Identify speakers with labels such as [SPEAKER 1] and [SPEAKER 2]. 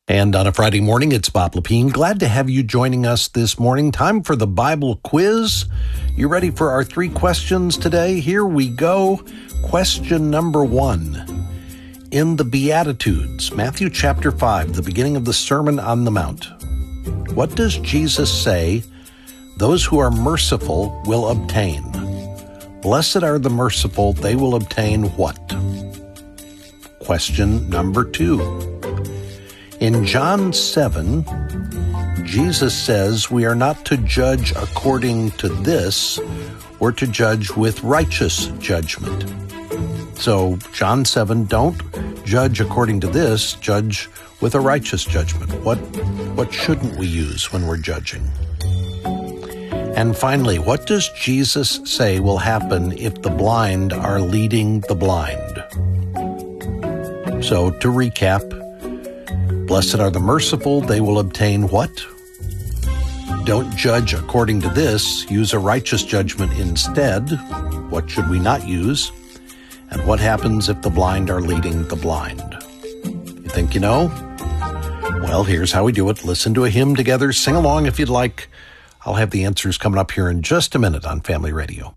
[SPEAKER 1] And on a Friday morning, it's Bob Lepine. Glad to have you joining us this morning. Time for the Bible quiz. You ready for our 3 questions today? Here we go. Question number 1. In the Beatitudes, Matthew chapter 5, the beginning of the Sermon on the Mount, what does Jesus say those who are merciful will obtain? Blessed are the merciful, they will obtain what? Question number 2. In John 7, Jesus says we are not to judge according to this, we're to judge with righteous judgment. So, John 7, don't judge according to this, judge with a righteous judgment. What shouldn't we use when we're judging? And finally, what does Jesus say will happen if the blind are leading the blind? So, to recap, blessed are the merciful, they will obtain what? Don't judge according to this, use a righteous judgment instead. What should we not use? And what happens if the blind are leading the blind? You think you know? Well, here's how we do it. Listen to a hymn together, sing along if you'd like. I'll have the answers coming up here in just a minute on Family Radio.